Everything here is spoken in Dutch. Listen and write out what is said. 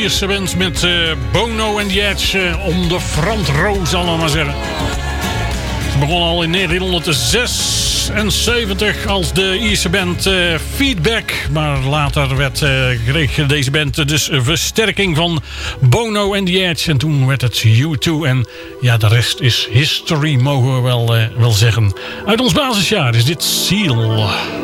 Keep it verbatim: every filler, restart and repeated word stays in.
Ierse band met uh, Bono en The Edge uh, om de front row, zal ik maar zeggen. Ze begon al in negentienhonderdzesenzeventig als de Ierse band uh, Feedback. Maar later werd, uh, kreeg deze band dus een versterking van Bono en The Edge. En toen werd het U twee. En ja, de rest is history, mogen we wel, uh, wel zeggen. Uit ons basisjaar is dit Seal.